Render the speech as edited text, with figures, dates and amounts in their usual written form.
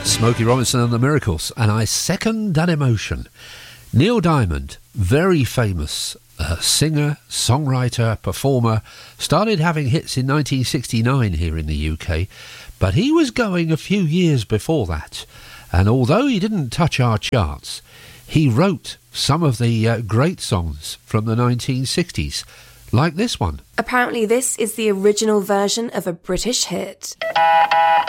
Smokey Robinson and the Miracles, and I second that emotion. Neil Diamond, very famous singer, songwriter, performer, started having hits in 1969 here in the UK, but he was going a few years before that, and although he didn't touch our charts, he wrote some of the great songs from the 1960s, like this one. Apparently this is the original version of a British hit.